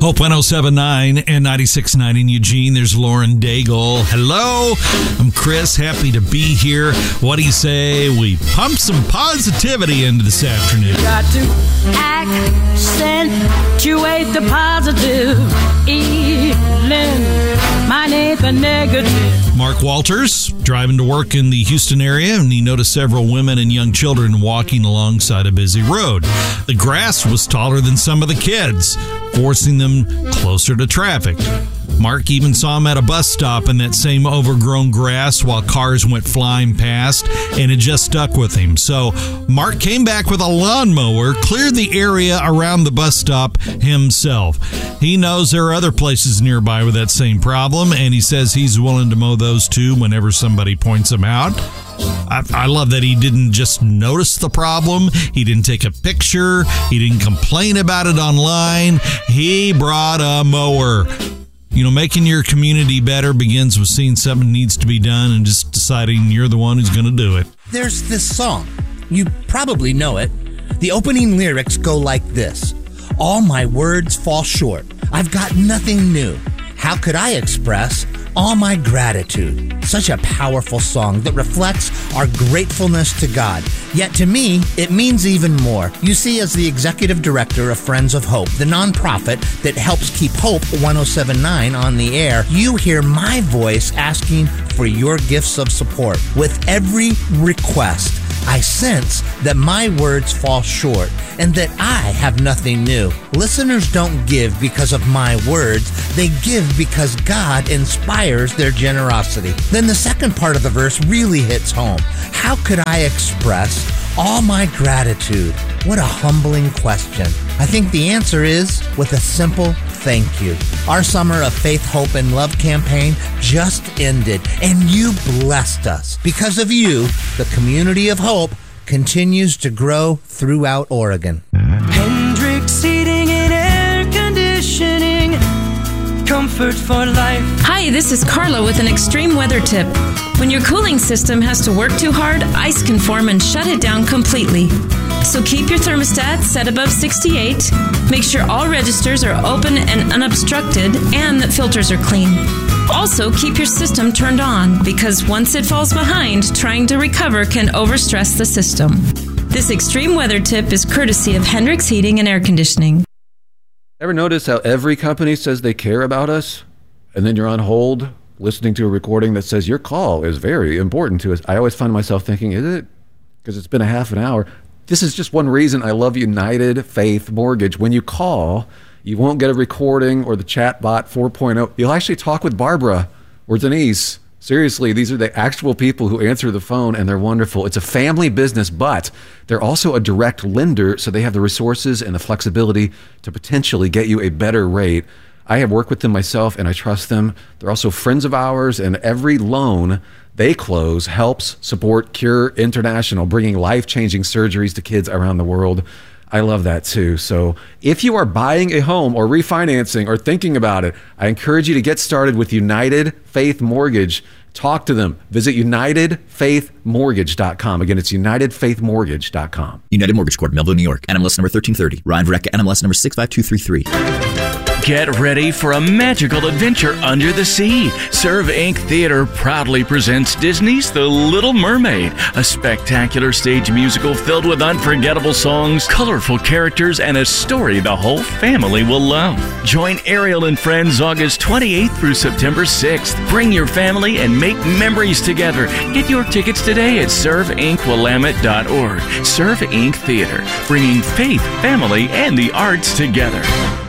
Hope 107.9 and 96.9 in Eugene. There's Lauren Daigle. Hello, I'm Chris. Happy to be here. What do you say we pump some positivity into this afternoon? Got to accentuate the positive, eliminate the negative. Mark Walters, driving to work in the Houston area, and he noticed several women and young children walking alongside a busy road. The grass was taller than some of the kids, forcing them closer to traffic. Mark even saw him at a bus stop in that same overgrown grass while cars went flying past, and it just stuck with him. So Mark came back with a lawnmower, cleared the area around the bus stop himself. He knows there are other places nearby with that same problem, and he says he's willing to mow those too whenever somebody points him out. I love that he didn't just notice the problem. He didn't take a picture. He didn't complain about it online. He brought a mower. You know, making your community better begins with seeing something needs to be done and just deciding you're the one who's going to do it. There's this song. You probably know it. The opening lyrics go like this. All my words fall short. I've got nothing new. How could I express all my gratitude? Such a powerful song that reflects our gratefulness to God. Yet to me, it means even more. You see, as the executive director of Friends of Hope, the nonprofit that helps keep Hope 107.9 on the air, you hear my voice asking for your gifts of support. With every request, I sense that my words fall short and that I have nothing new. Listeners don't give because of my words. They give because God inspires their generosity. Then the second part of the verse really hits home. How could I express all my gratitude? What a humbling question. I think the answer is with a simple thank you. Our summer of Faith, Hope, and Love campaign just ended, and you blessed us. Because of you, the community of hope continues to grow throughout Oregon. Hendrix Heating and Air Conditioning, comfort for life. Hi, this is Carla with an extreme weather tip. When your cooling system has to work too hard, ice can form and shut it down completely. So keep your thermostat set above 68, make sure all registers are open and unobstructed, and that filters are clean. Also, keep your system turned on, because once it falls behind, trying to recover can overstress the system. This extreme weather tip is courtesy of Hendrix Heating and Air Conditioning. Ever notice how every company says they care about us, and then you're on hold listening to a recording that says your call is very important to us? I always find myself thinking, is it? Because it's been a half an hour. This is just one reason I love United Faith Mortgage. When you call, you won't get a recording or the chatbot 4.0. You'll actually talk with Barbara or Denise. Seriously, these are the actual people who answer the phone, and they're wonderful. It's a family business, but they're also a direct lender, so they have the resources and the flexibility to potentially get you a better rate. I have worked with them myself, and I trust them. They're also friends of ours, and every loan they close helps support Cure International, bringing life-changing surgeries to kids around the world. I love that too. So if you are buying a home or refinancing or thinking about it, I encourage you to get started with United Faith Mortgage. Talk to them. Visit UnitedFaithMortgage.com. Again, it's UnitedFaithMortgage.com. United Mortgage Corp, Melville, New York. NMLS number 1330. Ryan Verrecka, NMLS number 65233. Get ready for a magical adventure under the sea. Serve Inc. Theater proudly presents Disney's The Little Mermaid, a spectacular stage musical filled with unforgettable songs, colorful characters, and a story the whole family will love. Join Ariel and friends August 28th through September 6th. Bring your family and make memories together. Get your tickets today at serveinc.willamette.org. Serve Inc. Theater, bringing faith, family, and the arts together.